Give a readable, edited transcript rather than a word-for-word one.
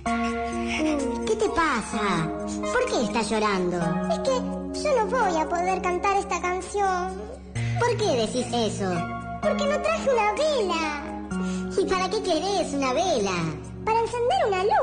¿Qué te pasa? ¿Por qué estás llorando? Es que yo no voy a poder cantar esta canción. ¿Por qué decís eso? Porque no traje una vela. ¿Y para qué querés una vela? Para encender una luz.